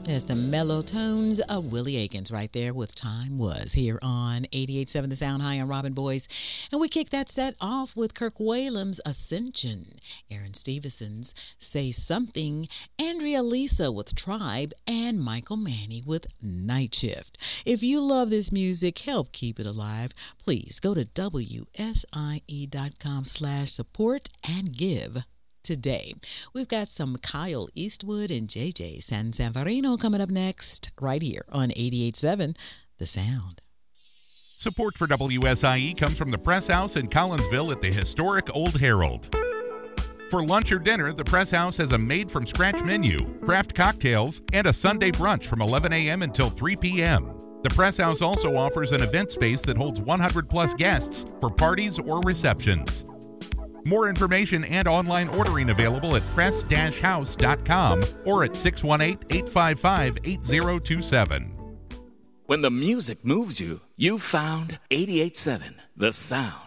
There's the mellow tones of Willie Aikens right there with Time Was here on 88.7 The Sound. High on Robin Boys. And we kick that set off with Kirk Whalem's Ascension, Aaron Stevenson's Say Something, Andrea Lisa with Tribe, and Michael Manny with Night Shift. If you love this music, help keep it alive, please go to WSIE.com/support and give today. We've got some Kyle Eastwood and JJ Sanseverino coming up next, right here on 88.7 The Sound. Support for WSIE comes from the Press House in Collinsville at the historic Old Herald. For lunch or dinner, the Press House has a made-from-scratch menu, craft cocktails, and a Sunday brunch from 11 a.m. until 3 p.m. The Press House also offers an event space that holds 100-plus guests for parties or receptions. More information and online ordering available at press-house.com or at 618-855-8027. When the music moves you, you found 88.7 The Sound.